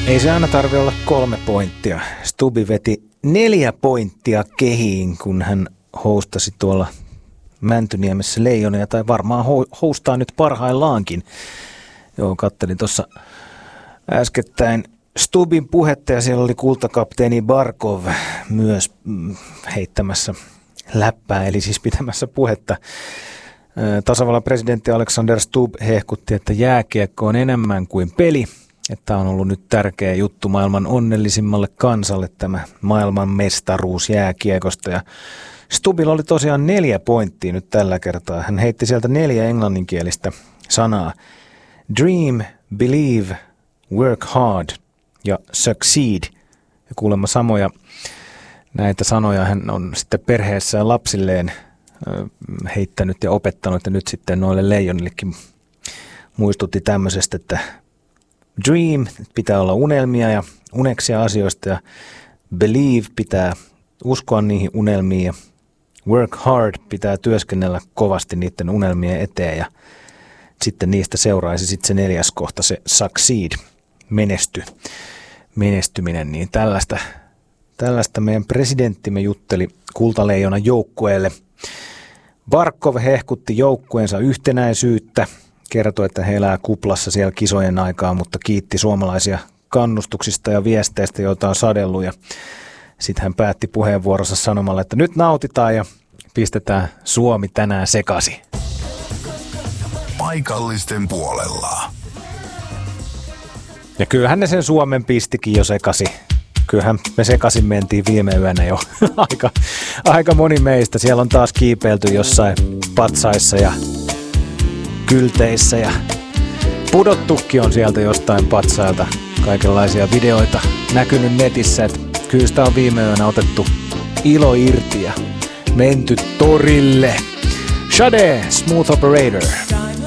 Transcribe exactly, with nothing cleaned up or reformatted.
Ei se aina tarvitse olla kolme pointtia. Stubbi veti neljä pointtia kehiin, kun hän hostasi tuolla Mäntyniemessä Leijonia, tai varmaan hostaa nyt parhaillaankin. Joo, kattelin tuossa äskettäin Stubbin puhetta, ja siellä oli kultakapteeni Barkov myös heittämässä läppää, eli siis pitämässä puhetta. Tasavallan presidentti Alexander Stubb hehkutti, että jääkiekko on enemmän kuin peli. Että on ollut nyt tärkeä juttu maailman onnellisimmalle kansalle tämä maailman mestaruus jääkiekosta. Ja Stubbilla oli tosiaan neljä pointtia nyt tällä kertaa. Hän heitti sieltä neljä englanninkielistä sanaa. Dream, believe, work hard ja succeed. Ja kuulemma samoja näitä sanoja hän on sitten perheessään lapsilleen heittänyt ja opettanut. Ja nyt sitten noille leijonillekin muistutti tämmöisestä, että dream, pitää olla unelmia ja uneksia asioista, ja believe, pitää uskoa niihin unelmiin, ja work hard, pitää työskennellä kovasti niiden unelmien eteen, ja sitten niistä seuraisi sitten se neljäs kohta, se succeed, menesty, menestyminen, niin tällaista, tällaista meidän presidenttimme jutteli Kultaleijonan joukkueelle. Barkov hehkutti joukkueensa yhtenäisyyttä, kertoi, että he elää kuplassa siellä kisojen aikaa, mutta kiitti suomalaisia kannustuksista ja viesteistä, joita on sadellut. Ja sitten hän päätti puheenvuorossa sanomalla, että nyt nautitaan ja pistetään Suomi tänään sekaisin. Paikallisten puolella. Ja kyllähän ne sen Suomen pistikin jo sekaisin. Kyllähän me sekaisin mentiin viime yönä jo. aika, aika moni meistä. Siellä on taas kiipeilty jossain patsaissa ja kylteissä ja pudottukin on sieltä jostain patsailta. Kaikenlaisia videoita näkynyt netissä, että kyllä sitä on viime yönä otettu ilo irti ja menty torille. Sade, Smooth Operator.